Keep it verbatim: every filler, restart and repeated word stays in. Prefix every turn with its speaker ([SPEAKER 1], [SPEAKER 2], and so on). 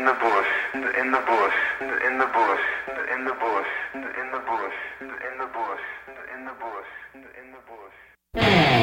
[SPEAKER 1] the bush, in the bush, in the bush, in the bush, in the bush, in the bush, in the bush, in the bush, in the bush.